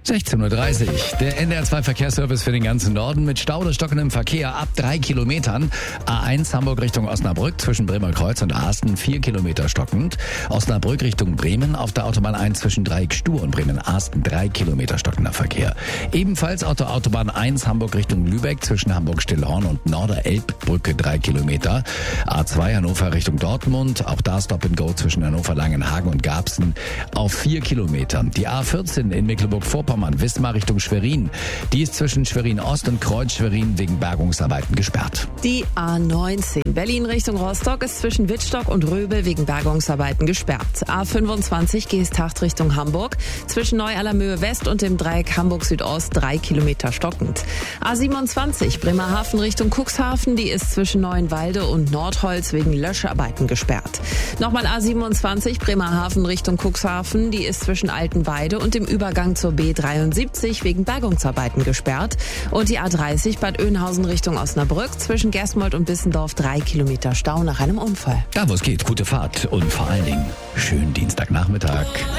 16:30 Uhr. Der NDR2 Verkehrsservice für den ganzen Norden mit Stau oder stockendem Verkehr ab 3 Kilometern. A1 Hamburg Richtung Osnabrück zwischen Bremer Kreuz und Ahsten 4 Kilometer stockend. Osnabrück Richtung Bremen auf der Autobahn 1 zwischen Dreieck-Stuhr und Bremen-Ahsten 3 Kilometer stockender Verkehr. Ebenfalls auf der Autobahn 1 Hamburg Richtung Lübeck zwischen Hamburg-Stillhorn und Norder-Elbbrücke 3 Kilometer. A2 Hannover Richtung Dortmund. Auch da Stop and Go zwischen Hannover-Langenhagen und Garbsen auf 4 Kilometern. Die A14 in Mecklenburg-Vorpommern Wismar Richtung Schwerin. Die ist zwischen Schwerin-Ost und Kreuz-Schwerin wegen Bergungsarbeiten gesperrt. Die A19 Berlin Richtung Rostock ist zwischen Wittstock und Röbel wegen Bergungsarbeiten gesperrt. A25 Geesthacht Richtung Hamburg zwischen Neu-Allermöhe West und dem Dreieck Hamburg Südost 3 Kilometer stockend. A27 Bremerhaven Richtung Cuxhaven, die ist zwischen Neuenwalde und Nordholz wegen Löscharbeiten gesperrt. Nochmal A27 Bremerhaven Richtung Cuxhaven, die ist zwischen Altenweide und dem Übergang zur B73 wegen Bergungsarbeiten gesperrt. Und die A30 Bad Oeynhausen Richtung Osnabrück zwischen Gersmold und Bissendorf 3 Kilometer Stau nach einem Unfall. Da wo es geht, gute Fahrt und vor allen Dingen schönen Dienstagnachmittag.